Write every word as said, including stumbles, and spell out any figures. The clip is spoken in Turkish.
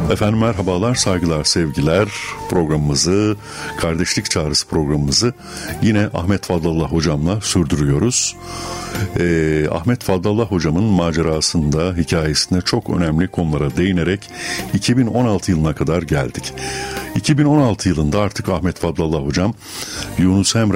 Efendim merhabalar, saygılar, sevgiler. Programımızı, Kardeşlik Çağrısı programımızı yine Ahmet Fadlallah hocamla sürdürüyoruz. Ee, Ahmet Fadlallah hocamın macerasında, hikayesinde çok önemli konulara değinerek iki bin on altı yılına kadar geldik. iki bin on altı yılında artık Ahmet Fadlallah hocam Yunus Emre